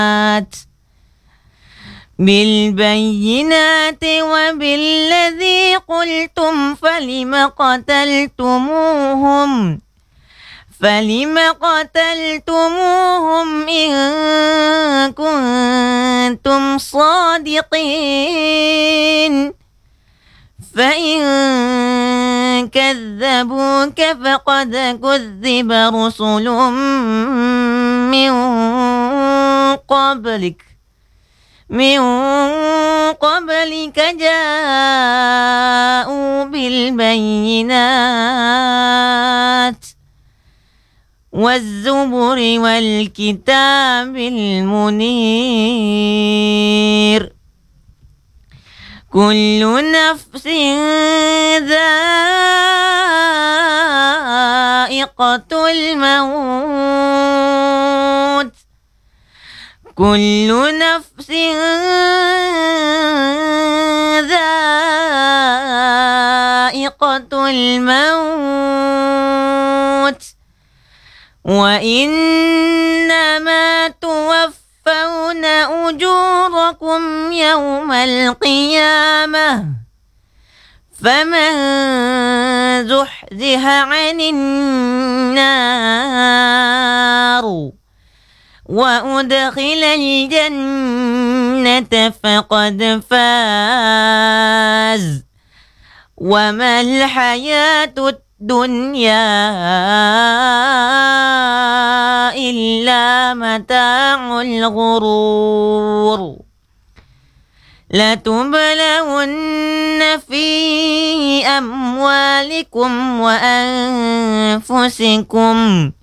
بالبينات وبالذي قلتم فلم قتلتموهم إن كنتم صادقين فإن كذبوك فقد كذب رسل من قبلك جاءوا بالبينات والزبر والكتاب المنير كل نفس ذائقة الموت كل نفس ذائقة الموت وإنما توفون أجوركم يوم القيامة فمن زحزح عن النار وأدخل الجنة فقد فاز وما الحياة الدنيا إلا متاع الغرور لتبلون في أموالكم وأنفسكم